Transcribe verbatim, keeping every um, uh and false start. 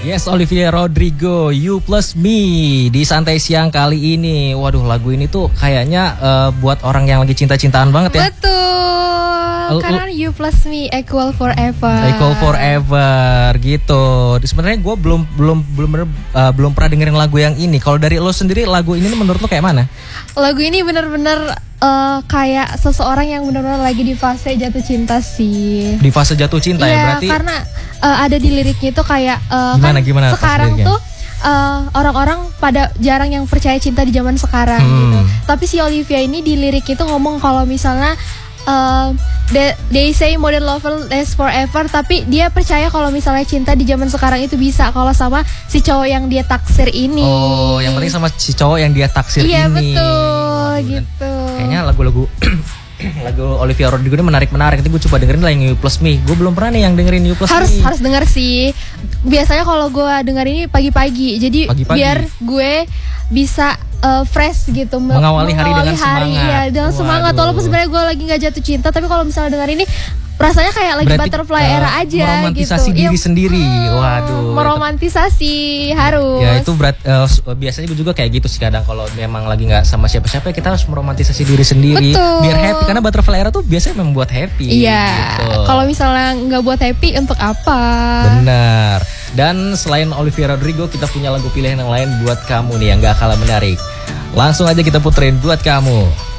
Yes, Olivia Rodrigo, You Plus Me di Santai Siang kali ini. Waduh, lagu ini tuh kayaknya uh, buat orang yang lagi cinta-cintaan banget ya. Betul, karena You Plus Me equal forever. Equal forever gitu. Sebenarnya gue belum belum belum uh, belum pernah dengerin lagu yang ini. Kalau dari lo sendiri, lagu ini menurut lo kayak mana? Lagu ini bener-bener uh, kayak seseorang yang bener-bener lagi di fase jatuh cinta sih. Di fase jatuh cinta ya, ya berarti. Karena uh, ada di liriknya itu kayak uh, gimana, kan gimana sekarang tuh uh, orang-orang pada jarang yang percaya cinta di zaman sekarang hmm. gitu. Tapi si Olivia ini di lirik itu ngomong kalau misalnya uh, they, they say modern love lasts forever, tapi dia percaya kalau misalnya cinta di zaman sekarang itu bisa kalau sama si cowok yang dia taksir ini. Oh, yang penting sama si cowok yang dia taksir iya, ini. Iya betul. Waduh, gitu. Kayaknya lagu-lagu lagu Olivia Rodrigo ini menarik-menarik. Nanti gue coba dengerin lah yang You Plus Me. Gue belum pernah nih yang dengerin You Plus harus, Me. Harus denger sih. Biasanya kalau gue denger ini pagi-pagi. Jadi pagi-pagi. Biar gue bisa uh, fresh gitu, mengawali, mengawali hari dengan hari, semangat. Ya, dengan Waduh. semangat. Walaupun sebenarnya gue lagi nggak jatuh cinta, tapi kalau misalnya denger ini rasanya kayak lagi berarti, butterfly uh, era aja meromantisasi gitu. diri ya, sendiri. Hmm, Waduh. Meromantisasi harus. Ya itu berat. Uh, biasanya gue juga kayak gitu sih kadang kalau memang lagi nggak sama siapa-siapa, kita harus meromantisasi diri sendiri. Betul. Biar happy, karena butterfly era tuh biasanya membuat happy. Iya. Gitu. Kalau misalnya nggak buat happy, untuk apa? Benar. Dan selain Olivia Rodrigo, kita punya lagu pilihan yang lain buat kamu nih yang gak kalah menarik. Langsung aja kita puterin buat kamu.